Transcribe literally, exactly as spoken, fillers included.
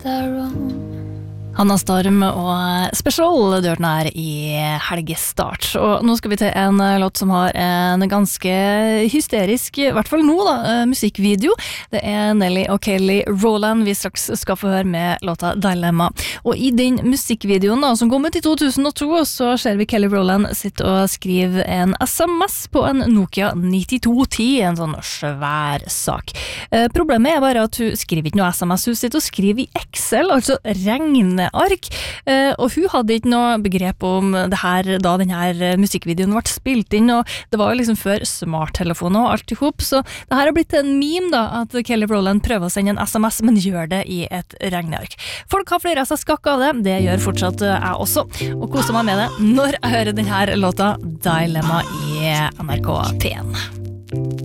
Hanna Storm og Special dørten her i helgestart. Og nå skal vi til en låt som har en ganske hysterisk, i hvert fall nå da, musikkvideo. Det er Nelly og Kelly Rowland vi straks skal få høre med låta Dilemma. Og i den musikkvideoen da, som kom ut i to tusen og to, så ser vi Kelly Rowland sitte og skrive en sms på en Nokia nittito ti, en sånn svær sak. Eh, problemet er bare at hun skriver ikke noe sms, hun sitter og skriver i Excel, altså regner ark, og hun hadde ikke noe begrep om det her da denne musikkvideoen ble spilt inn, og det var jo liksom før smarttelefoner og alt ihop, så det her har blitt en meme da, at Kelly Rowland prøver å sende en sms, men gjør det i et regneark. Folk har flere av seg skakk av det, det gjør fortsatt jeg også, og koser meg med det når jeg hører denne låta Dilemma i N R K P en.